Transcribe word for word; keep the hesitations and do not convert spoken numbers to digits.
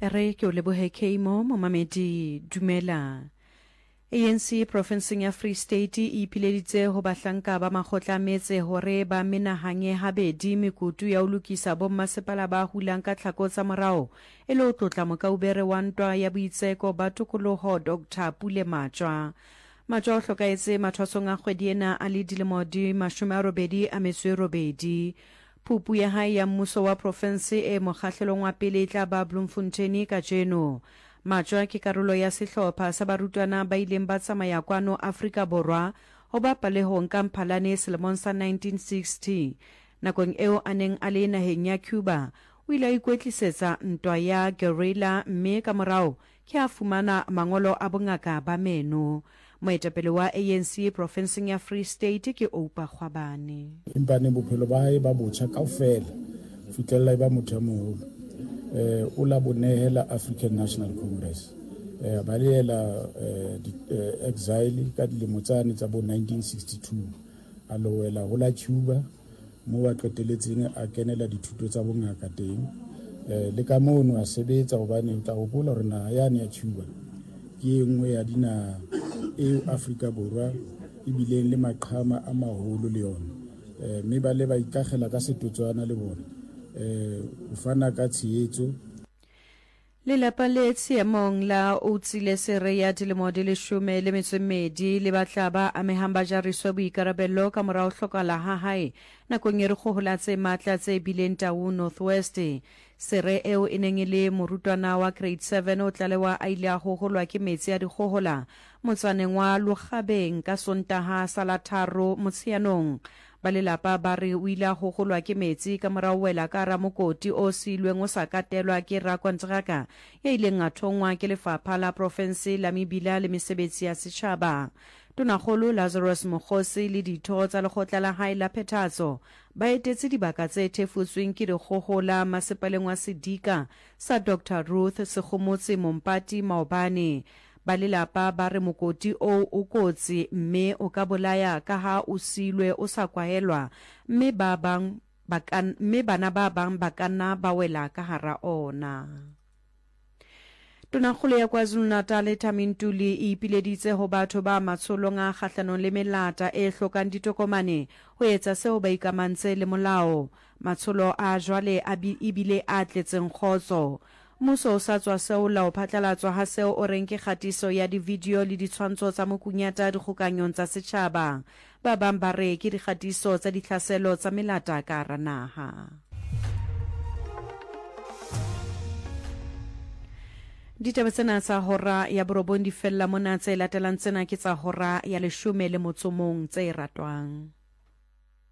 Re ke o lebohe Keimo momamedi dumela. A N C provinceng ya Free State e ipileditse ho bahlanka ba makgotla metse hore ba menahanye habedi mekutu ya ho lokisa bommasepala ba hulang ka tlhako tsa morao e le ho tlotla mokaubere wa ntwa ya boitseko ba tokoloho Doctor Pule Matjwa. Matjwa o hlokaetse mathwasong a kgwedi ena a le dilemo di mashome a robedi a metso e robedi. Phupu ya hae ya mmuso wa province e mokgahlelong wa pele e tla ba Bloemfontein ka jeno. Matjwa ke karolo ya sehlopha sa barutwana ba ileng ba tsamaya kwano Afrika Borwa ho ba palehong ka Mphalane selemong sa nineteen sixty. Nakong eo a neng a le naheng ya Cuba, o ile a ikwetlisetsa ntwa ya guerrilla mme ka morao ke a fumana mangolo a bongaka ba meno. Moetapele wa A N C provinceng ya Free State ke Oupa Kgwabane. Impane bophelo ba hae ba botjha kaofela fitlhella ba motho moholo eh o la bonehela African National Congress eh ba lela eh exile ka dilemo tsane tsa bo nineteen sixty-two a lowela ho la Cuba mo wa qeteletseng a kenela dithuto tsa bongaka teng eh le ka mono a sebetsa hobane o tla hopola hore na yana ya Cuba ke engwe ya dina e Afrika Borwa e bileng le maqhama a maholo le yona eh mme ba le ba ikagela ka setotswana le bona eh o fana ka tshehetso. Lelapa le tshiamong la Utsile Sere ya dilemo di leshome le metso e mmedi le batla ba amehang ba jariswa boikarabello ka morao hlokala ha hae nakong e re kgohola tse matla tse bileng Taung North West. Sere eo e neng e le morutwana wa grade seven o tlalewa a ile a hoholwa ke metsi a dikgohola motswaneng wa Lugabeng ka Sontaha sa la tharo Motsheanong. Ba lelapa ba re o ile a hoholwa ke metsi ka morao wela ka hara mokoti o silweng o sa katelwa ke rakonteraka ya ileng a thongwa ke lefapha la province la mebila le mesebetsi ya setjhaba. Tonakgolo Lazarus Mokgosi le ditho tsa lekgotla la hae la phethahatso ba etetse dibaka tse thefutsweng ke dikgohola masepaleng wa Sedika sa Doctor Ruth Segomotsi Mompati Maobane. Ba lelapa ba re mokoti o o kotsi mme o ka bolaya ka ha o silwe o sa kwahelwa mme ba bang ba kan mme bana ba bang ba kana ba wela ka hara ona. Tonakgolo ya KwaZulu-Natal Tamintuli e ipileditse ho batho ba matsholong a kgahlanong le melata e hlokang ditokomane ho etsa seo ba ikamantse le molao. Matsholo a jwale a bile a tletseng kgotso. Mmuso o sa tswa seo la o phatlalatswa ha seo o reng ke kgatiso ya di-video le ditshwantsho tsa mokunyata dikgokanyong tsa setjhaba. Ba bang ba re ke dikgatiso tsa ditlhaselo tsa melata ka hara naha. Ditaba tsena tsa hora ya borobong di fella mona tse latelang tsena ke tsa hora ya leshome le motsomong tse ratwang.